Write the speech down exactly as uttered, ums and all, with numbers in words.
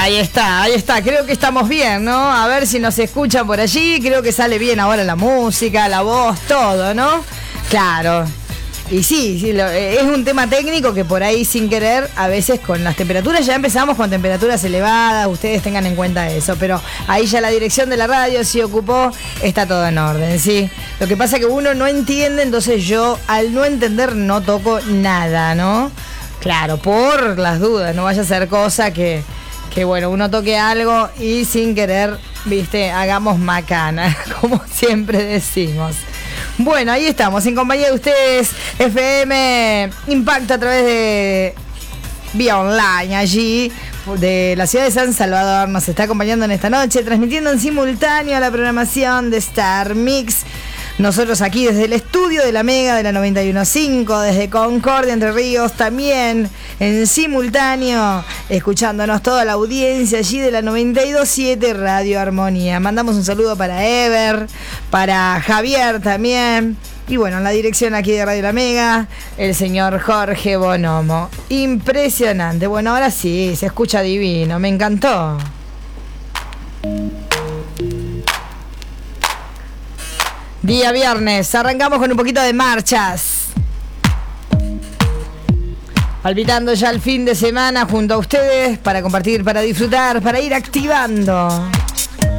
Ahí está, ahí está. Creo que estamos bien, ¿no? A ver si nos escuchan por allí. Creo que sale bien ahora la música, la voz, todo, ¿no? Claro. Y sí, sí lo, es un tema técnico que por ahí sin querer, a veces con las temperaturas, ya empezamos con temperaturas elevadas, ustedes tengan en cuenta eso, pero ahí ya la dirección de la radio se ocupó, está todo en orden, ¿sí? Lo que pasa es que uno no entiende, entonces yo al no entender no toco nada, ¿no? Claro, por las dudas, no vaya a ser cosa que, que bueno, uno toque algo y sin querer, viste, hagamos macana, como siempre decimos. Bueno, ahí estamos, en compañía de ustedes, F M Impacto a través de vía online, allí de la ciudad de San Salvador. Nos está acompañando en esta noche, transmitiendo en simultáneo la programación de Star Mix. Nosotros aquí desde el estudio de la Mega de la noventa y uno punto cinco, desde Concordia, Entre Ríos, también en simultáneo, escuchándonos toda la audiencia allí de la noventa y dos punto siete Radio Armonía. Mandamos un saludo para Ever, para Javier también. Y bueno, en la dirección aquí de Radio La Mega, el señor Jorge Bonomo. Impresionante. Bueno, ahora sí, se escucha divino, me encantó. Día viernes, arrancamos con un poquito de marchas. Palpitando ya el fin de semana junto a ustedes para compartir, para disfrutar, para ir activando.